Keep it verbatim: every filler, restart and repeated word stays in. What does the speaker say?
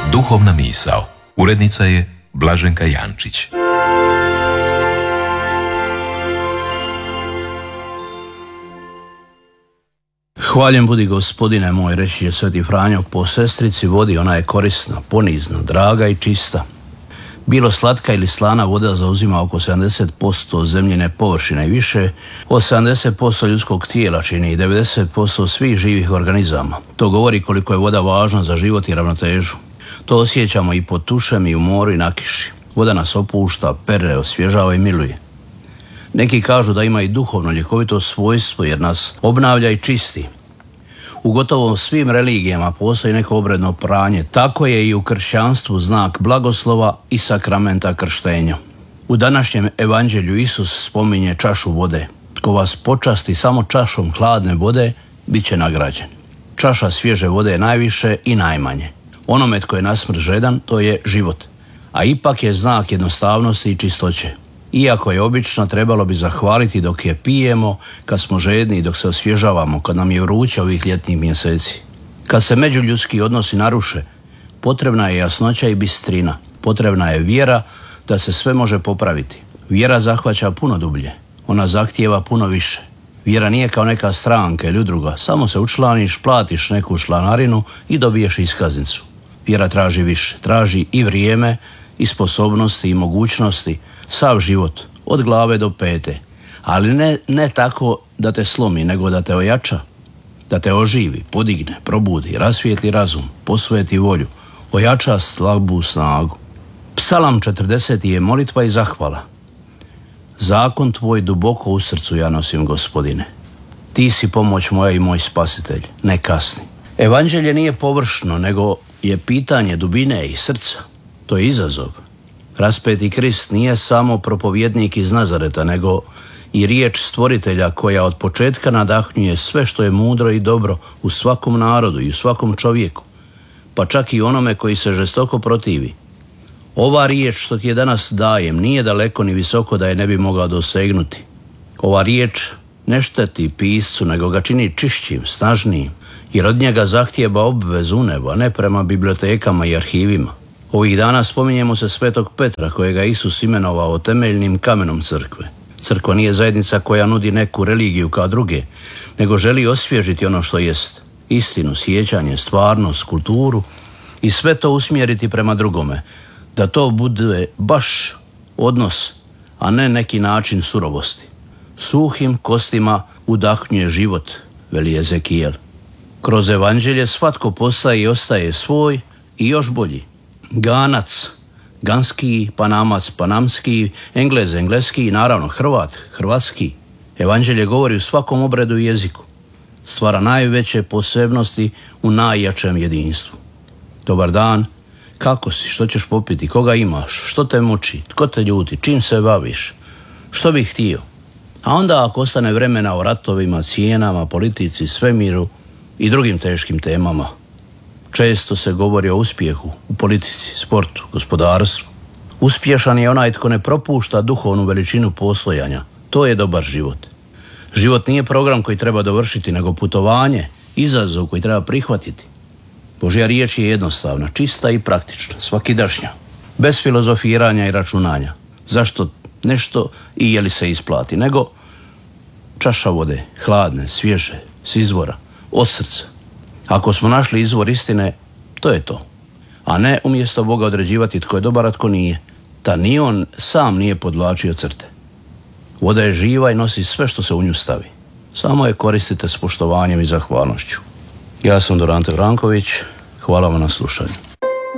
Duhovna misao. Urednica je Blaženka Jančić. Hvaljen budi Gospodine moj, reći je Sveti Franjo, po sestrici vodi ona je korisna, ponizna, draga i čista. Bilo slatka ili slana voda zauzima oko sedamdeset posto zemljine površine i više, od sedamdeset posto ljudskog tijela čini i devedeset posto svih živih organizama. To govori koliko je voda važna za život i ravnotežu. To osjećamo i pod tušem i u moru i na kiši. Voda nas opušta, pere, osvježava i miluje. Neki kažu da ima i duhovno ljekovito svojstvo jer nas obnavlja i čisti. U gotovo svim religijama postoji neko obredno pranje, tako je i u kršćanstvu znak blagoslova i sakramenta krštenja. U današnjem evanđelju Isus spominje čašu vode. Tko vas počasti samo čašom hladne vode, bit će nagrađen. Čaša svježe vode je najviše i najmanje. Onome tko je na smrt žedan, to je život, a ipak je znak jednostavnosti i čistoće. Iako je obično, trebalo bi zahvaliti dok je pijemo, kad smo žedni i dok se osvježavamo, kad nam je vruće ovih ljetnih mjeseci. Kad se međuljudski odnosi naruše, potrebna je jasnoća i bistrina. Potrebna je vjera da se sve može popraviti. Vjera zahvaća puno dublje. Ona zahtijeva puno više. Vjera nije kao neka stranka ili udruga. Samo se učlaniš, platiš neku članarinu i dobiješ iskaznicu. Vjera traži više. Traži i vrijeme, i sposobnosti, i mogućnosti, sav život, od glave do pete. Ali ne, ne tako da te slomi, nego da te ojača, da te oživi, podigne, probudi, rasvijetli razum, posveti volju, ojača slabu snagu. Psalam četrdeset je molitva i zahvala. Zakon tvoj duboko u srcu ja nosim, Gospodine. Ti si pomoć moja i moj spasitelj, ne kasni. Evanđelje nije površno, nego je pitanje dubine i srca. To je izazov. Raspeti Krist nije samo propovjednik iz Nazareta, nego i riječ stvoritelja koja od početka nadahnjuje sve što je mudro i dobro u svakom narodu i u svakom čovjeku, pa čak i onome koji se žestoko protivi. Ova riječ što ti je danas dajem nije daleko ni visoko da je ne bi mogao dosegnuti. Ova riječ ne šteti piscu, nego ga čini čišćim, snažnijim, jer od njega zahtijeva obvezu u nebo, a ne prema bibliotekama i arhivima. Ovih dana spominjemo se Svetog Petra, kojega Isus imenovao temeljnim kamenom crkve. Crkva nije zajednica koja nudi neku religiju kao druge, nego želi osvježiti ono što jest. Istinu, sjećanje, stvarnost, kulturu i sve to usmjeriti prema drugome. Da to bude baš odnos, a ne neki način surovosti. Suhim kostima udahnjuje život, veli Ezekijel. Kroz evanđelje svatko postaje i ostaje svoj i još bolji. Ganac, ganski, Panamac, panamski, Englez, engleski i naravno Hrvat, hrvatski. Evanđelje govori u svakom obredu i jeziku. Stvara najveće posebnosti u najjačem jedinstvu. Dobar dan, kako si, što ćeš popiti, koga imaš, što te muči, tko te ljuti, čim se baviš, što bih htio. A onda ako ostane vremena o ratovima, cijenama, politici, svemiru i drugim teškim temama. Često se govori o uspjehu u politici, sportu, gospodarstvu. Uspješan je onaj tko ne propušta duhovnu veličinu postojanja. To je dobar život. Život nije program koji treba dovršiti, nego putovanje, izazov koji treba prihvatiti. Božja riječ je jednostavna, čista i praktična, svakidašnja, bez filozofiranja i računanja. Zašto nešto i je li se isplati, nego čaša vode, hladne, svježe, s izvora, od srca. Ako smo našli izvor istine, to je to. A ne umjesto Boga određivati tko je dobar, a tko nije. Ta ni on sam nije podvlačio crte. Voda je živa i nosi sve što se u nju stavi. Samo je koristite s poštovanjem i zahvalnošću. Ja sam Dorante Vranković. Hvala vam na slušanju.